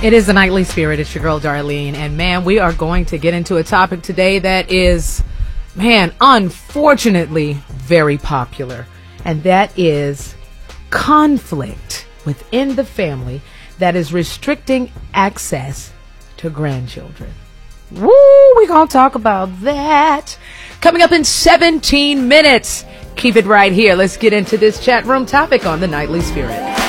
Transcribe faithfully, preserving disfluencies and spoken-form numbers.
It is the Nightly Spirit. It's your girl, Darlene. And, man, we are going to get into a topic today that is, man, unfortunately very popular. And that is conflict within the family that is restricting access to grandchildren. Woo, we're going to talk about that coming up in seventeen minutes. Keep it right here. Let's get into this chat room topic on the Nightly Spirit.